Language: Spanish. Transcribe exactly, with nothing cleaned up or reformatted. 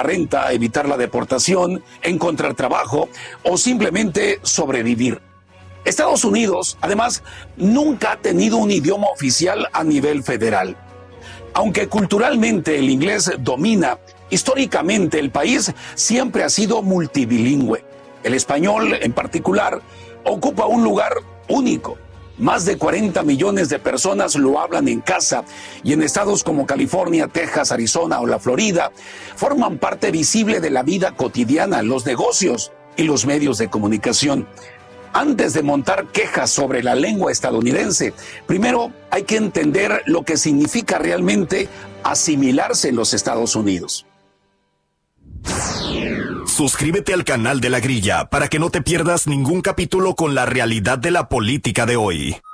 la renta, evitar la deportación, encontrar trabajo o simplemente sobrevivir. Estados Unidos, además, nunca ha tenido un idioma oficial a nivel federal. Aunque culturalmente el inglés domina, históricamente el país siempre ha sido multilingüe. El español, en particular, ocupa un lugar único. Más de cuarenta millones de personas lo hablan en casa y en estados como California, Texas, Arizona o la Florida forman parte visible de la vida cotidiana, los negocios y los medios de comunicación. Antes de montar quejas sobre la lengua estadounidense, primero hay que entender lo que significa realmente asimilarse en los Estados Unidos. Suscríbete al canal de La Grilla para que no te pierdas ningún capítulo con la realidad de la política de hoy.